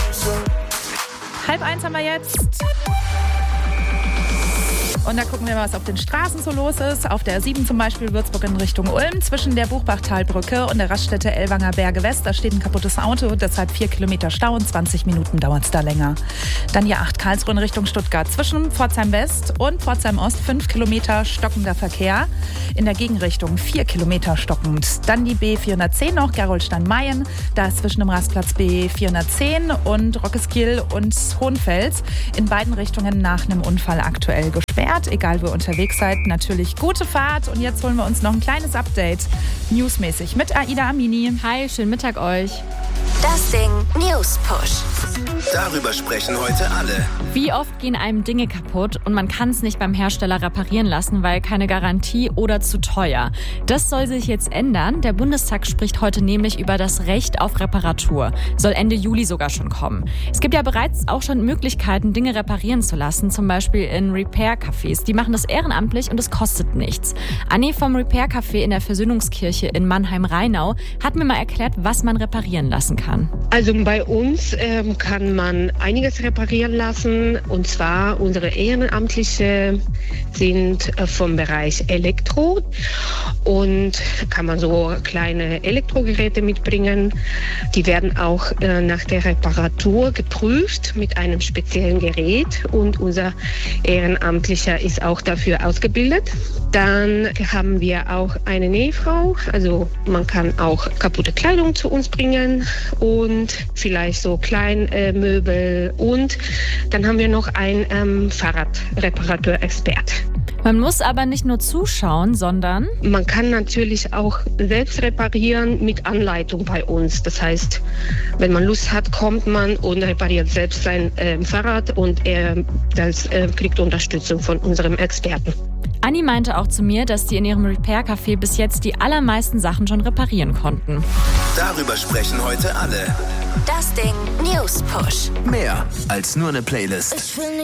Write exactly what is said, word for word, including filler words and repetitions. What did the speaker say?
Halb eins haben wir jetzt. Und da gucken wir mal, was auf den Straßen so los ist. Auf der A sieben zum Beispiel Würzburg in Richtung Ulm. Zwischen der Buchbachtalbrücke und der Raststätte Ellwanger Berge West. Da steht ein kaputtes Auto, deshalb vier Kilometer Stau und zwanzig Minuten dauert es da länger. Dann die acht Karlsruhe in Richtung Stuttgart. Zwischen Pforzheim West und Pforzheim Ost fünf Kilometer stockender Verkehr. In der Gegenrichtung vier Kilometer stockend. Dann die B vierhundertzehn noch, Gerolstein-Mayen. Da ist zwischen dem Rastplatz B vierhundertzehn und Rockeskyll und Hohenfels in beiden Richtungen nach einem Unfall aktuell gesperrt. Egal, wo ihr unterwegs seid, natürlich gute Fahrt. Und jetzt holen wir uns noch ein kleines Update, newsmäßig, mit Aida Amini. Hi, schönen Mittag euch. Das Ding News Push. Darüber sprechen heute alle. Wie oft gehen einem Dinge kaputt und man kann es nicht beim Hersteller reparieren lassen, weil keine Garantie oder zu teuer. Das soll sich jetzt ändern. Der Bundestag spricht heute nämlich über das Recht auf Reparatur. Soll Ende Juli sogar schon kommen. Es gibt ja bereits auch schon Möglichkeiten, Dinge reparieren zu lassen, zum Beispiel in Repair-Cafés. Die machen das ehrenamtlich und es kostet nichts. Anni vom Repair-Café in der Versöhnungskirche in Mannheim-Rheinau hat mir mal erklärt, was man reparieren lassen kann. Also bei uns ähm, kann man einiges reparieren lassen, und zwar unsere Ehrenamtliche sind äh, vom Bereich Elektro, und kann man so kleine Elektrogeräte mitbringen. Die werden auch äh, nach der Reparatur geprüft mit einem speziellen Gerät, und unser Ehrenamtlicher ist auch dafür ausgebildet. Dann haben wir auch eine Nähfrau, also man kann auch kaputte Kleidung zu uns bringen und vielleicht so Kleinmöbel, äh, und dann haben wir noch einen ähm, Fahrradreparaturexpert. Man muss aber nicht nur zuschauen, sondern man kann natürlich auch selbst reparieren mit Anleitung bei uns. Das heißt, wenn man Lust hat, kommt man und repariert selbst sein äh, Fahrrad, und er das, äh, kriegt Unterstützung von unserem Experten. Anni meinte auch zu mir, dass die in ihrem Repair-Café bis jetzt die allermeisten Sachen schon reparieren konnten. Darüber sprechen heute alle. Das Ding News Push. Mehr als nur eine Playlist.